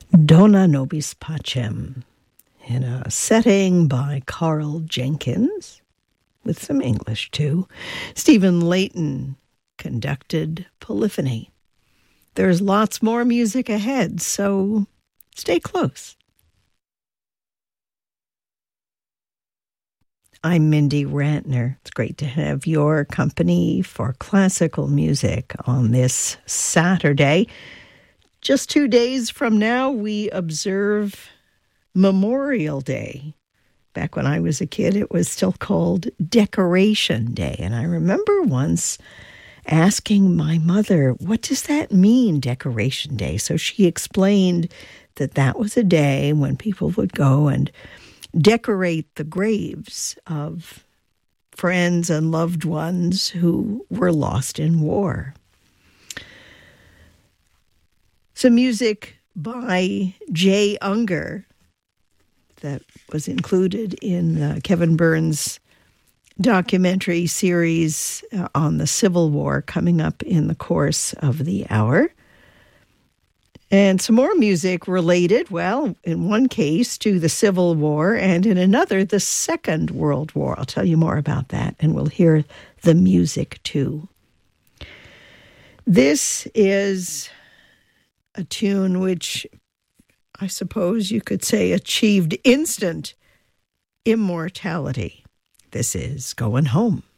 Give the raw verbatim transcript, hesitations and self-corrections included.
Dona Nobis Pacem, in a setting by Carl Jenkins, with some English too. Stephen Layton conducted Polyphony. There's lots more music ahead, so stay close. I'm Mindy Rantner. It's great to have your company for classical music on this Saturday. Just two days from now, we observe Memorial Day. Back when I was a kid, it was still called Decoration Day. And I remember once asking my mother, what does that mean, Decoration Day? So she explained that that was a day when people would go and decorate the graves of friends and loved ones who were lost in war. Some music by Jay Unger that was included in uh, Kevin Burns' documentary series uh, on the Civil War coming up in the course of the hour. And some more music related, well, in one case to the Civil War and in another, the Second World War. I'll tell you more about that, and we'll hear the music too. This is a tune which I suppose you could say achieved instant immortality. This is Going Home.